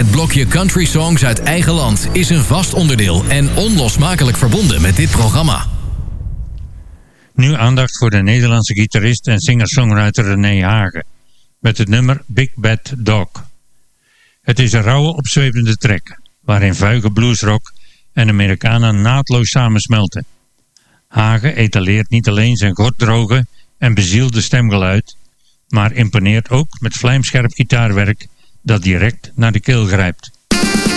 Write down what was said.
Het blokje country songs uit eigen land is een vast onderdeel en onlosmakelijk verbonden met dit programma. Nu aandacht voor de Nederlandse gitarist en singer-songwriter René Hagen met het nummer Big Bad Dog. Het is een rauwe, opzwepende track waarin vuige bluesrock en Americana naadloos samensmelten. Hagen etaleert niet alleen zijn goddroge en bezielde stemgeluid, maar imponeert ook met vlijmscherp gitaarwerk dat direct naar de keel grijpt.